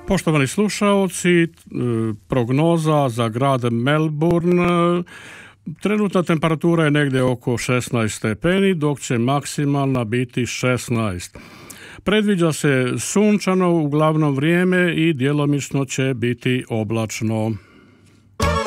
Poštovani slušaoci, prognoza za grad Melbourne. Trenutna temperatura je negdje oko 16 stepeni, dok će maksimalna biti 16. Predviđa se sunčano uglavnom vrijeme i djelomično će biti oblačno.